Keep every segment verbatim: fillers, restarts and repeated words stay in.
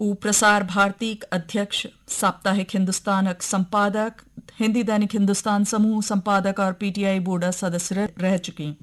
ऊ प्रसार भारती अध्यक्ष, साप्ताहिक हिंदुस्तानक संपादक, हिंदी दैनिक हिंदुस्तान समूह संपादक और पीटीआई बोर्ड सदस्य रह चुकी।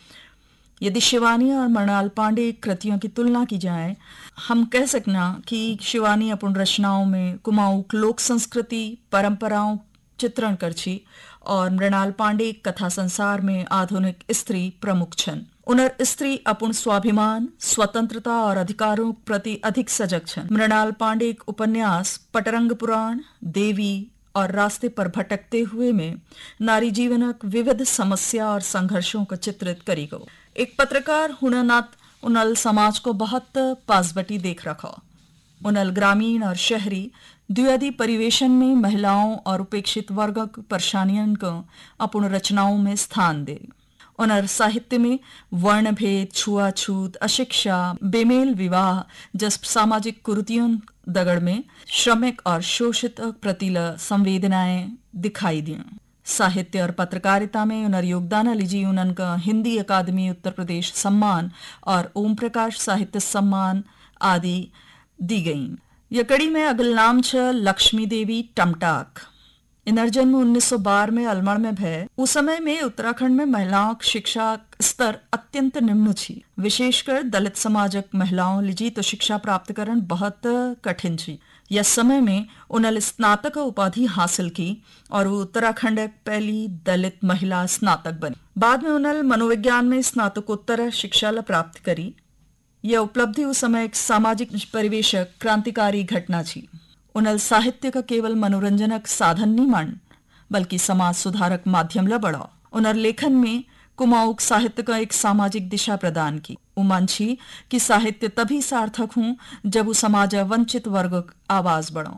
यदि शिवानी और मृणाल पांडे कृतियों की तुलना की जाए, हम कह सकना कि शिवानी अपन रचनाओं में कुमाऊं लोक संस्कृति परंपराओं चित्रण करछी और मृणाल पांडे कथा संसार में आधुनिक स्त्री प्रमुख छन। उनर स्त्री अपन स्वाभिमान, स्वतंत्रता और अधिकारों प्रति अधिक सजग छन। मृणाल पांडे उपन्यास पटरंग पुराण, देवी और रास्ते पर भटकते हुए में नारी जीवनक विविध समस्या और संघर्षों को चित्रित करी गो। एक पत्रकार हुननाथ उनल समाज को बहुत पासबटी देख रखा। उनल ग्रामीण और शहरी द्विअधि परिवेशन में महिलाओं और उपेक्षित वर्ग परेशानियों को अपन रचनाओं में स्थान दे। उनर साहित्य में वर्ण भेद, छुआछूत, अशिक्षा, बेमेल विवाह जस सामाजिक कुरीतियों दगड़ में श्रमिक और शोषित प्रतिल संवेदनाएं दिखाई दी। साहित्य और पत्रकारिता में उनर योगदान लीजी उनका हिंदी अकादमी उत्तर प्रदेश सम्मान और ओम प्रकाश साहित्य सम्मान आदि दी गई। यकड़ी में अगल नाम छ लक्ष्मी देवी टमटाक। इनर जन्म उन्नीस सौ बारह में अलमड़ में भय। उस समय में उत्तराखंड में महिलाओं शिक्षा स्तर अत्यंत निम्न छी। विशेषकर दलित समाजक महिलाओं लिजी तो शिक्षा प्राप्त करन बहुत कठिन छी। यह समय में उन्होंने स्नातक उपाधि हासिल की और वो उत्तराखंड पहली दलित महिला स्नातक बनी। बाद में उन्होंने मनोविज्ञान में स्नातकोत्तर शिक्षा प्राप्त करी। यह उपलब्धि उस समय एक सामाजिक परिवेश क्रांतिकारी घटना थी। उनल साहित्य का केवल मनोरंजनक साधन नहीं मान, बल्कि समाज सुधारक माध्यम ला बढ़ा। उनर लेखन में कुमाऊं साहित्य का एक सामाजिक दिशा प्रदान की। उमानछी कि साहित्य तभी सार्थक हूं जब वो समाज वंचित वर्ग आवाज बढ़ो।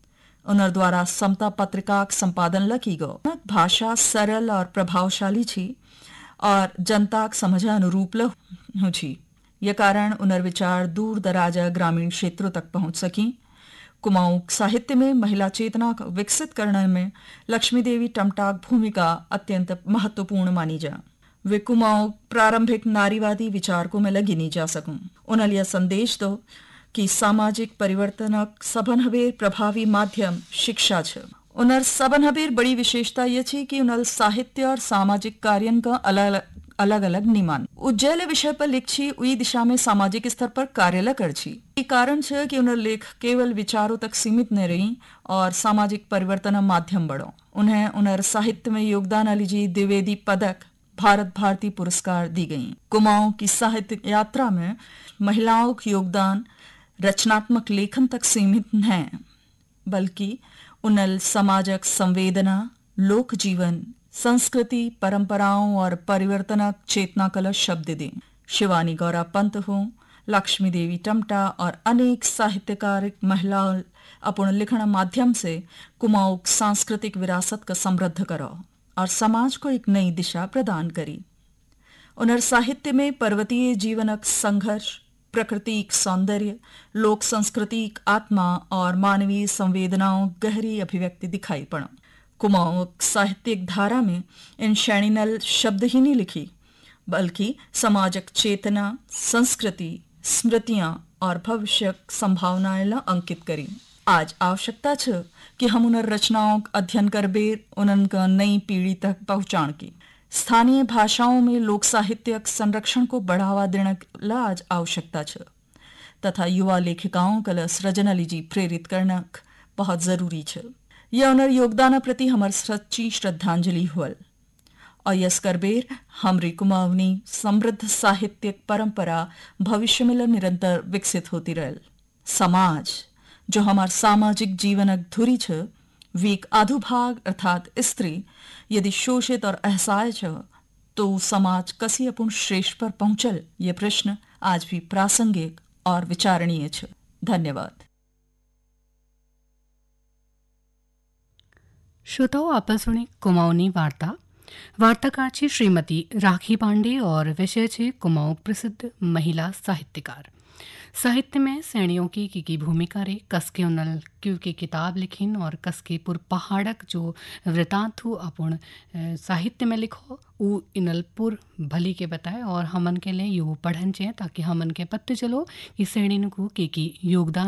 उनर द्वारा समता पत्रिका संपादन ला की गो। भाषा सरल और प्रभावशाली छी और जनता समझ अनुरूप ला छी। यह कारण उनर विचार दूर दराज ग्रामीण क्षेत्रों तक पहुंच सकी। कुमाऊं साहित्य में महिला चेतना विकसित करने में लक्ष्मी देवी टमटाक भूमिका अत्यंत महत्वपूर्ण मानी जा। वे कुमाऊं प्रारंभिक नारीवादी विचारकों में लगी नहीं जा सकूं। उन्हें यह संदेश दो कि सामाजिक परिवर्तनक सबन हबेर प्रभावी माध्यम शिक्षा छ। उनर सबन हबेर बड़ी विशेषता यह थी कि उनल साहित्य और सामाजिक कार्य का अलग अलग अलग निमान उज्जैल विषय पर लिखी उई दिशा में सामाजिक स्तर पर कार्य करछी। ये कारण है कि उन्हें लेख केवल विचारों तक सीमित न रही और सामाजिक परिवर्तन माध्यम बढ़ो। उन्हें उनर साहित्य में योगदान लीजी द्विवेदी पदक, भारत भारती पुरस्कार दी गई। कुमाऊं की साहित्य यात्रा में महिलाओं का योगदान रचनात्मक लेखन तक सीमित है, बल्कि उनल समाजक संवेदना, लोक जीवन, संस्कृति, परंपराओं और परिवर्तनक चेतना कला शब्द दें। शिवानी गौरा पंत हो, लक्ष्मी देवी टमटा और अनेक साहित्यकार महिलाओं अपन लिखन माध्यम से कुमाऊं सांस्कृतिक विरासत का समृद्ध करो और समाज को एक नई दिशा प्रदान करी। उनर साहित्य में पर्वतीय जीवनक संघर्ष, प्राकृतिक सौंदर्य, लोक संस्कृतिक आत्मा और मानवीय संवेदनाओं गहरी अभिव्यक्ति दिखाई पड़ा। कुमाऊं साहित्यिक धारा में इन शैणीनल शब्द ही नहीं लिखी, बल्कि समाजक चेतना, संस्कृति, स्मृतियां और भविष्य संभावनाएं अंकित करी। आज आवश्यकता छ कि हम उन रचनाओं का अध्ययन कर बेर उनका नई पीढ़ी तक पहुंचाण की। स्थानीय भाषाओं में लोक साहित्य संरक्षण को बढ़ावा देने ला आज आवश्यकता छ तथा युवा लेखिकाओं का सृजन लीजी प्रेरित करना बहुत जरूरी छ। यह उनर योगदान प्रति हमार सच्ची श्रद्धांजलि हुअल और यस करबेर हमरी कुमाऊनी समृद्ध साहित्यिक परंपरा भविष्य में निरंतर विकसित होती रहल। समाज जो हमार सामाजिक जीवनक धुरी छ, वीक आधुभाग अर्थात स्त्री यदि शोषित और असहाय छ तो समाज कसी अपन श्रेष्ठ पर पहुंचल, ये प्रश्न आज भी प्रासंगिक और विचारणीय छ। धन्यवाद। श्रोताओं, आपण सुणी कुमाऊनी वार्ता। वार्ताकार छे श्रीमती राखी पांडे और विषय छे कुमाऊं प्रसिद्ध महिला साहित्यकार। साहित्य में सैनियों की की, की भूमिका रे कसके उनल क्यों की किताब लिखिन और कसके पुर पहाड़क जो वृतांत हु अपन साहित्य में लिखो उ इनलपुर भली के बताए और हमन के लिए यो पढ़न चाहिए ताकि हमन के पत्ते चलो कि सैनियों को की, की योगदान